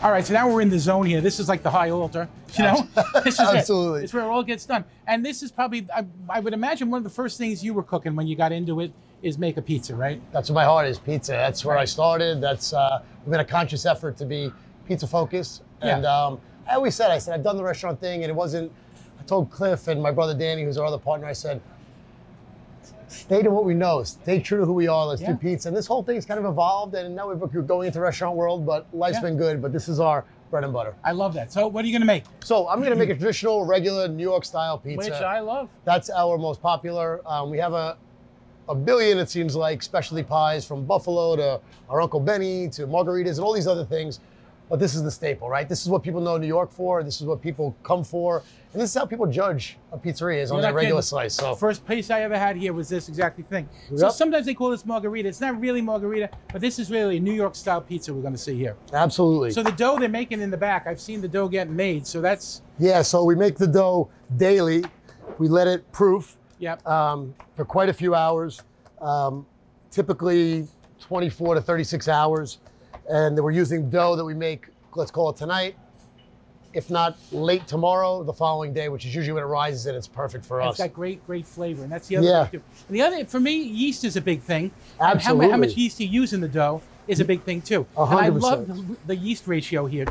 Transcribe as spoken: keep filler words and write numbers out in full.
All right, so now we're in the zone here. This is like the high altar, you know? This is Absolutely. it. It's where it all gets done. And this is probably, I, I would imagine one of the first things you were cooking when you got into it is make a pizza, right? That's where my heart is, pizza. That's where Right. I started. That's uh, been a conscious effort to be pizza focused. And Yeah. um, I always said, I said, I've done the restaurant thing, and it wasn't, I told Cliff and my brother Danny, who's our other partner, I said, stay to what we know, stay true to who we are, let's Yeah. do pizza. And this whole thing's kind of evolved, and now we're going into the restaurant world, but life's Yeah. been good, but this is our bread and butter. I love that. So what are you gonna make? So I'm gonna make a traditional, regular New York style pizza. Which I love. That's our most popular. Um, we have a, a billion, it seems like, specialty pies from Buffalo to our Uncle Benny to margaritas and all these other things. But this is the staple, right? This is what people know New York for. This is what people come for. And this is how people judge a pizzeria is on You're their not regular kidding. slice. So First place I ever had here was this exact thing. So Yep. sometimes they call this margarita. It's not really margarita, but this is really a New York style pizza we're gonna see here. absolutely. So the dough they're making in the back, I've seen the dough getting made. So that's, Yeah, so we make the dough daily. We let it proof yep. um, for quite a few hours, um, typically twenty-four to thirty-six hours. And we're using dough that we make, let's call it tonight, if not late tomorrow, the following day, which is usually when it rises and it's perfect for And us. it's got great, great flavor, and that's the other Yeah. thing too. And the other, for me, yeast is a big thing. And how, mu- Absolutely. how much yeast you use in the dough is a big thing too. A And I hundred love percent. the, the yeast ratio here.